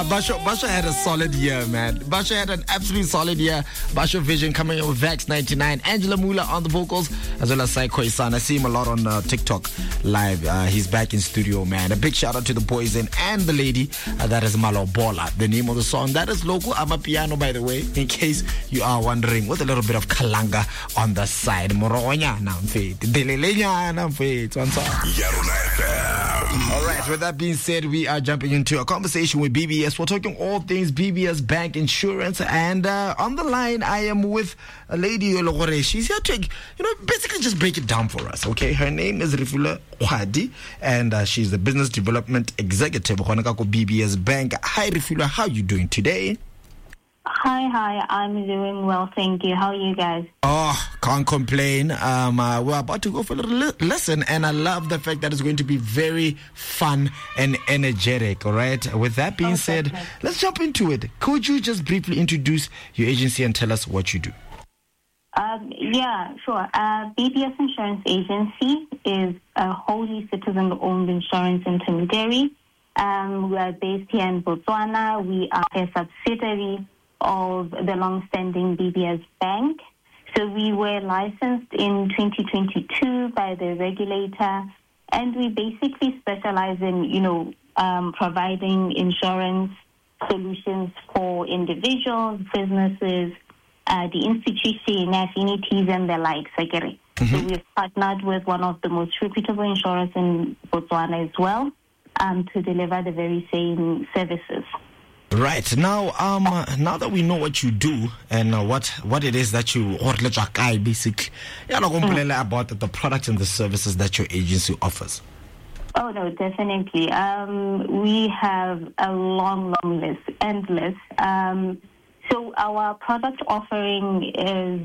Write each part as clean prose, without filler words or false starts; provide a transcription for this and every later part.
Basho had a solid year, man. Basho had an absolute solid year. Basho Vision coming in with Vax 99. Angela Mula on the vocals, as well as Saiko Isan. I see him a lot on TikTok live. He's back in studio, man. A big shout out to the Poison and the lady. That is Malo Bola. The name of the song. That is Loco Amapiano, by the way, in case you are wondering, with a little bit of Kalanga on the side. Moronya, Namfit. Delelenya, Namfit. All right, with that being said, we are jumping into a conversation with BBS. We're talking all things BBS Bank Insurance, and on the line I am with a lady. She's here to, basically just break it down for us. Okay, her name is Refula Kwadi, and she's the Business Development Executive of BBS Bank. Hi, Refula, how are you doing today? Hi, I'm doing well, thank you. How are you guys? Oh, can't complain. We're about to go for a little lesson, and I love the fact that it's going to be very fun and energetic, all right? With that being said, let's jump into it. Could you just briefly introduce your agency and tell us what you do? Yeah, sure. BBS Insurance Agency is a wholly citizen-owned insurance intermediary. We are based here in Botswana. We are a subsidiary of the long-standing BBS Bank. So we were licensed in 2022 by the regulator, and we basically specialize in, providing insurance solutions for individuals, businesses, the institution, affinities, and the likes. So we've partnered with one of the most reputable insurers in Botswana as well to deliver the very same services. Right. Now, now that we know what you do and what it is that you basically, about the products and the services that your agency offers. Oh, no, definitely. We have a long list, endless. So our product offering is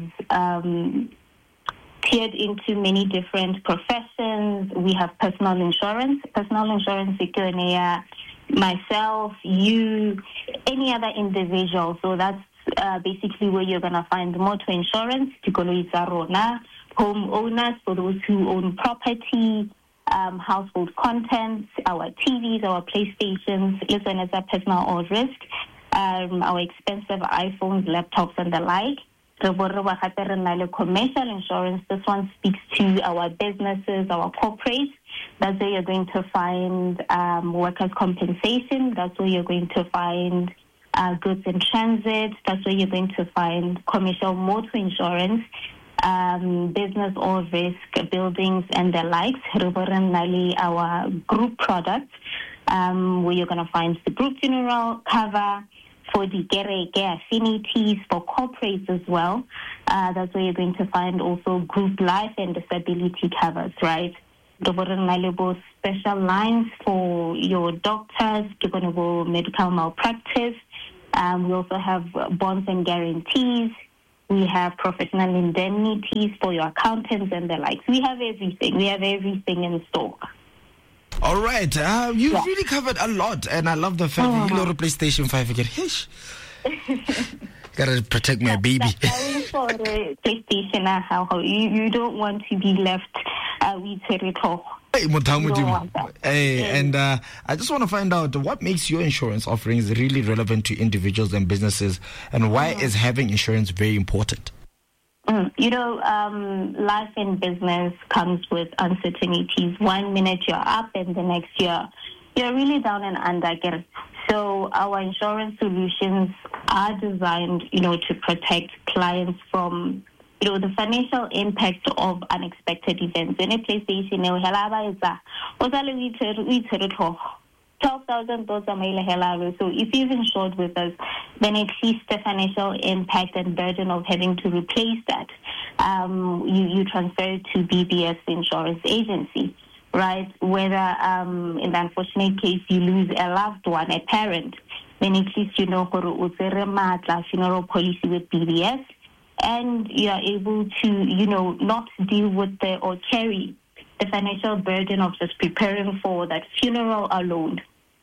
tiered into many different professions. We have personal insurance. Personal insurance, myself, you, any other individual. So that's basically where you're going to find motor insurance, home owners, for those who own property, household contents, our TVs, our PlayStations, listen as a personal or risk, our expensive iPhones, laptops, and the like. Commercial insurance, this one speaks to our businesses, our corporates. That's where you're going to find workers' compensation. That's where you're going to find goods in transit. That's where you're going to find commercial motor insurance, business or risk, buildings, and the likes. Our group products, where you're going to find the group funeral cover, for the Gereke affinities, for corporates as well. That's where you're going to find also group life and disability covers, right? Special lines for your doctors, medical malpractice. We also have bonds and guarantees. We have professional indemnities for your accountants and the likes. We have everything. We have everything in stock. All right. You've really covered a lot, and I love the fact that you know the PlayStation 5 again. Gotta protect my baby. For the PlayStation, you don't want to be left with territory. And I just want to find out what makes your insurance offerings really relevant to individuals and businesses, and why is having insurance very important? Life in business comes with uncertainties. 1 minute you're up and the next year you're really down and under. So our insurance solutions are designed, to protect clients from, the financial impact of unexpected events. In a PlayStation, 12,000 $12,000. So if you've insured with us, then at least the financial impact and burden of having to replace that, you transfer to BBS Insurance Agency, right? Whether in the unfortunate case you lose a loved one, a parent, then at least you know funeral policy with BBS, and you are able to, not deal with or carry the financial burden of just preparing for that funeral alone.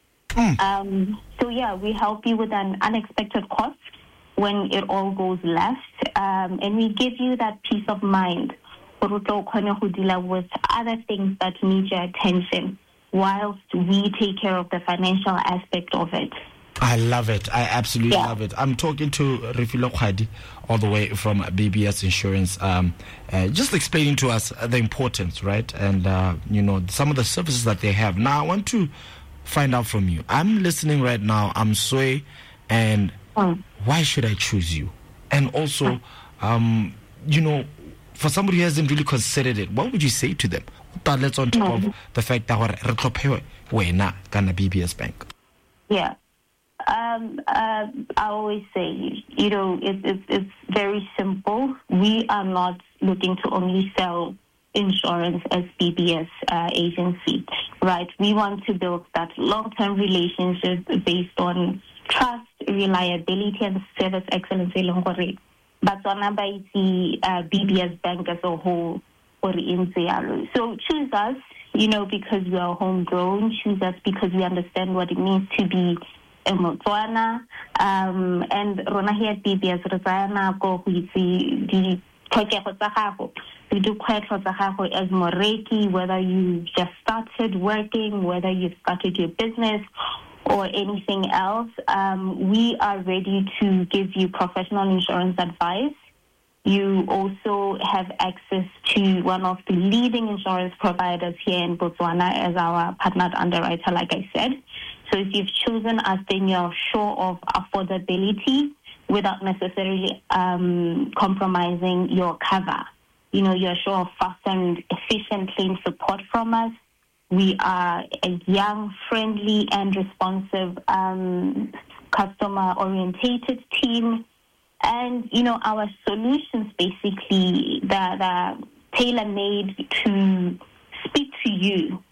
We help you with an unexpected cost when it all goes left, and we give you that peace of mind who deal with other things that need your attention whilst we take care of the financial aspect of it. I love it. I absolutely love it. I'm talking to Refilwe Kgwadi all the way from BBS Insurance, just explaining to us the importance, right? And, some of the services that they have. Now, I want to find out from you. I'm listening right now. I'm Sway, and why should I choose you? And also, for somebody who hasn't really considered it, what would you say to them? But let's on top of the fact that we're not gonna BBS Bank. Yeah. I always say, it's very simple. We are not looking to only sell insurance as BBS agency, right? We want to build that long-term relationship based on trust, reliability, and service excellence. But on by the BBS Bank as a whole, or so choose us, because we are homegrown. Choose us because we understand what it means to be a Motswana, and rona here at BBS re tsaya nako go itse di tlhokego tsa gago le dikgwetlho tsa gago as moreki, whether you just started working, whether you started your business or anything else. We are ready to give you professional insurance advice. You also have access to one of the leading insurance providers here in Botswana as our partnered underwriter, like I said. So if you've chosen us, then you're sure of affordability without necessarily compromising your cover. You're sure of fast and efficient claim support from us. We are a young, friendly, and responsive customer-orientated team. And, our solutions basically that are tailor-made to speak to you,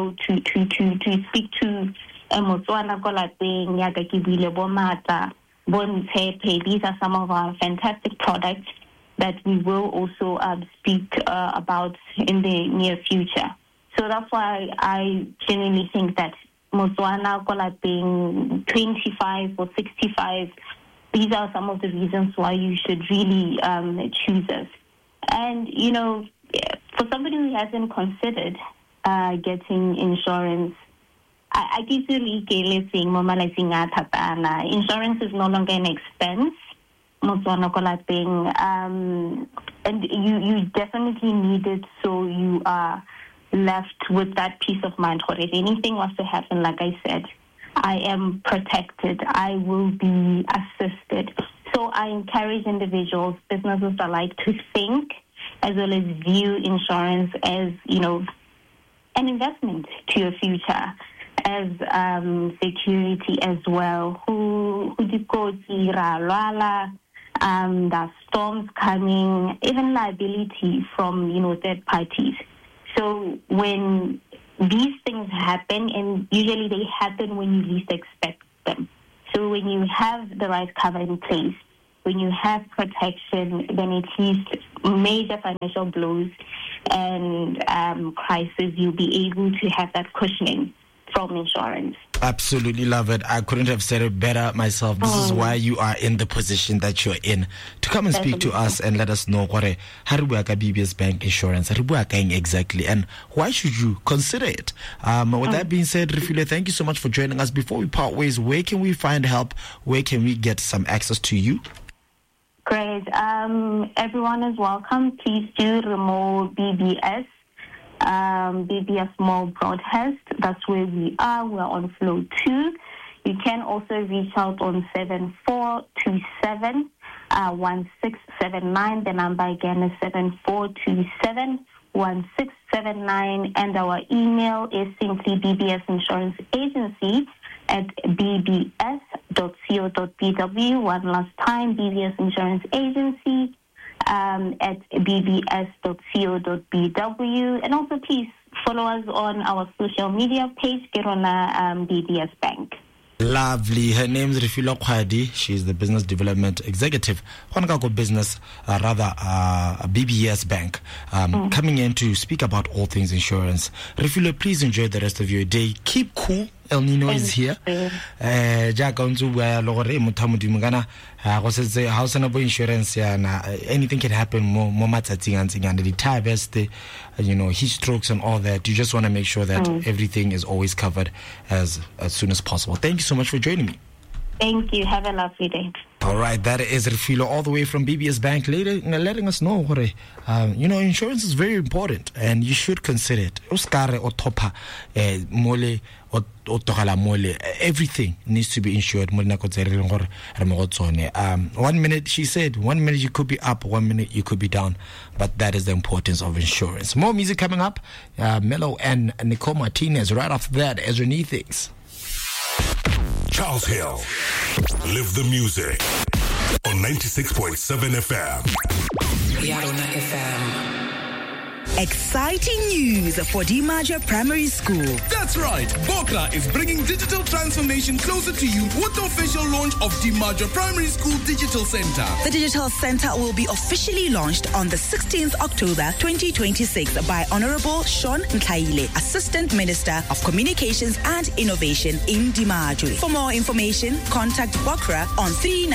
to speak to Motswana ko lapeng ya ka ke buile bo Mata, bo Ntshepe. These are some of our fantastic products that we will also speak about in the near future. So that's why I genuinely think that Motswana ko lapeng 25 or 65, these are some of the reasons why you should really choose us. And, for somebody who hasn't considered getting insurance, I give you insurance is no longer an expense. And you definitely need it, so you are left with that peace of mind. If anything was to happen, like I said, I am protected. I will be assisted. So I encourage individuals, businesses alike, to think as well as view insurance as, an investment to your future, as security as well. The storms coming, even liability from, third parties. So when these things happen, and usually they happen when you least expect them. So when you have the right cover in place, when you have protection, then at least major financial blows and crises, you'll be able to have that cushioning from insurance. Absolutely love it. I couldn't have said it better myself. This is why you are in the position that you're in, to come and speak to us and let us know how do we BBS Bank Insurance exactly, and why should you consider it. With that being said, Refilwe, thank you so much for joining us. Before we part ways, where can we find help? Where can we get some access to you? Great. Everyone is welcome. Please do remove BBS. BBS Mall Broadhurst. That's where we are. We're on floor 2. You can also reach out on 7427 1679. The number again is 7427 1679. And our email is simply bbsinsuranceagency@bbs.co.bw. One last time, BBS Insurance Agency at bbs.co.bw. And also please follow us on our social media page, Kirona BBS Bank. Lovely. Her name is Refilwe Kgwadi. She's the Business Development Executive on Business, BBS Bank, coming in to speak about all things insurance. Refilwe, please enjoy the rest of your day. Keep cool. El Nino is here. Insurance, anything can happen. Heat strokes and all that. You just want to make sure that everything is always covered as soon as possible. Thank you so much for joining me. Thank you. Have a lovely day. All right, that is Refilo all the way from BBS Bank, letting us know, insurance is very important and you should consider it. Everything needs to be insured. 1 minute, she said, 1 minute you could be up, 1 minute you could be down. But that is the importance of insurance. More music coming up. Mello and Nicole Martinez. Right after that, Ezra Nee Things. Charles Hill. Live the music on 96.7 FM. Yarona FM. Exciting news for DiMaggio Primary School. That's right. Bokra is bringing digital transformation closer to you with the official launch of DiMaggio Primary School Digital Center. The Digital Center will be officially launched on the 16th October 2026 by Honorable Sean Nkaile, Assistant Minister of Communications and Innovation in DiMaggio. For more information, contact Bokra on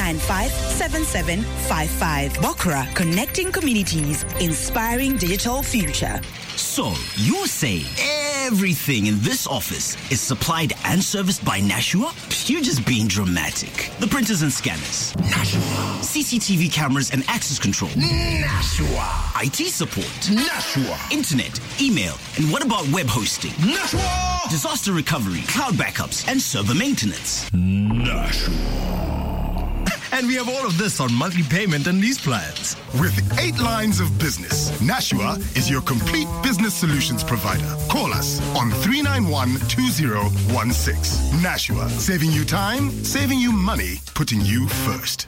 395-7755. Bokra, connecting communities, inspiring digital future. So, you say everything in this office is supplied and serviced by Nashua? You're just being dramatic. The printers and scanners? Nashua. CCTV cameras and access control? Nashua. IT support? Nashua. Internet, email, and what about web hosting? Nashua. Disaster recovery, cloud backups, and server maintenance? Nashua. And we have all of this on monthly payment and lease plans. With 8 lines of business, Nashua is your complete business solutions provider. Call us on 391-2016. Nashua, saving you time, saving you money, putting you first.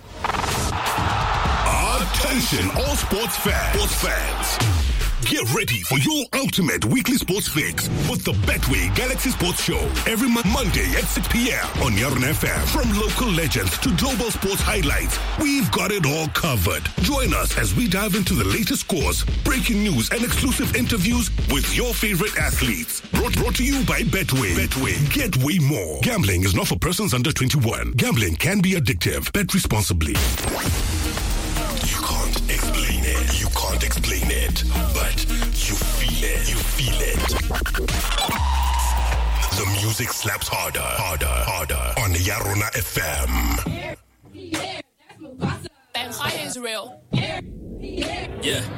Attention, all sports fans. Get ready for your ultimate weekly sports fix with the Betway Galaxy Sports Show every Monday at 6 p.m. on Yarona FM. From local legends to global sports highlights, we've got it all covered. Join us as we dive into the latest scores, breaking news, and exclusive interviews with your favorite athletes. Brought to you by Betway. Betway. Get way more. Gambling is not for persons under 21. Gambling can be addictive. Bet responsibly. You can't explain it, but you feel it. The music slaps harder on Yarona FM. Ben Gai Israel. Yeah.